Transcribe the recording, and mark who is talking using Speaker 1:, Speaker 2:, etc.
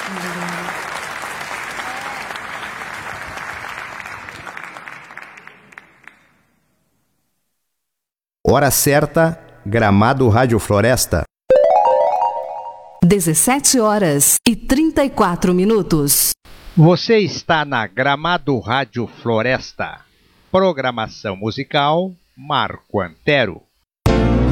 Speaker 1: Hora certa, Gramado Rádio Floresta.
Speaker 2: 17h34.
Speaker 3: Você está na Gramado Rádio Floresta. Programação musical Marco Antero.